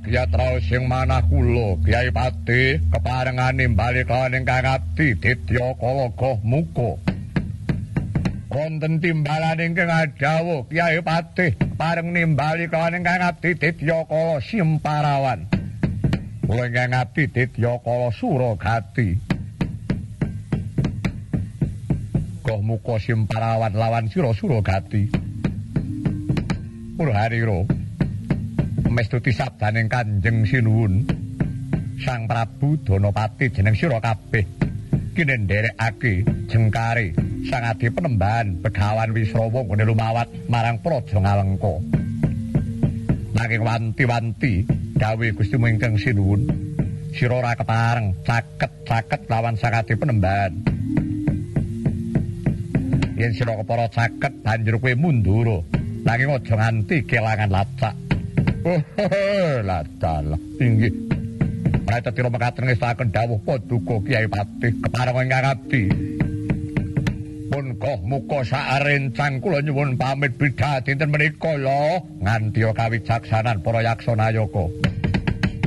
yatra sing manah kula Kyai Pati keparengane bali kelawan ingkang abdi Ditya Kala Goh Muka. Wonten timbalan ingkang adhawuh Kyai Pati pareng nimbali kelawan ingkang abdi Ditya Kala Simparawan. Kula ingkang abdi Ditya Kala Suragati. Goh Muka Simparawan lawan sira Suragati. Purharira mestuti sabdaning Kanjeng Sinuwun Sang Prabu Danapati jeneng sira kabeh kinendherekake jengkare Sang Adi Penembahan Begawan Wisrawa nggone lumawat marang Praja Ngalengka. Nanging wanti-wanti dawuh Gusti ingkang Sinuwun sira ora kepareng caket-caket lawan Sang Adi Penembahan. Yen sira kepara caket banjur kowe mundur. Nanging aja nganti kelangan lacak. Ladalah inggih. Mereka tira mekaten ngestaken dawuh Paduka Kyai Pati kepareng ingkang abdi. Pun Goh Muka sarencang kula nyuwun pamit bidhah dinten menika ya nganti kawijaksanan para yaksanayaka.